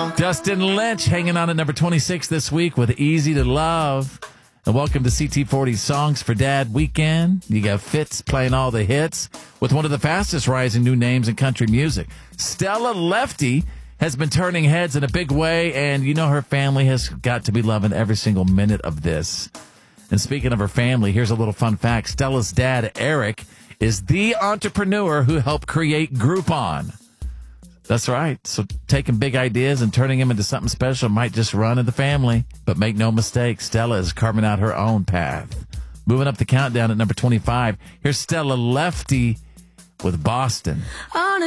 Dustin Lynch hanging on at number 26 this week with Easy to Love. And welcome to CT40 Songs for Dad weekend. You got Fitz playing all the hits with one of the fastest rising new names in country music. Stella Lefty has been turning heads in a big way, and you know her family has got to be loving every single minute of this. And speaking of her family, here's a little fun fact. Stella's dad, Eric, is the entrepreneur who helped create Groupon. That's right. So taking big ideas and turning them into something special might just run in the family. But make no mistake, Stella is carving out her own path. Moving up the countdown at number 25, here's Stella Lefty with Boston.